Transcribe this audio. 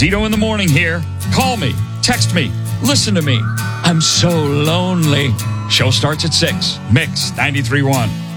Zito in the morning here. Call me, text me, listen to me. I'm so lonely. Show starts at 6. Mix 93.1.